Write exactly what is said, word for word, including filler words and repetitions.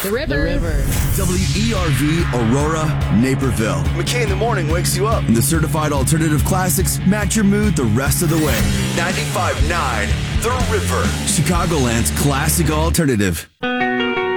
The River. The River. W E R V Aurora, Naperville. McKay in the morning wakes you up. And the certified alternative classics match your mood the rest of the way. ninety-five point nine The River. Chicagoland's classic alternative.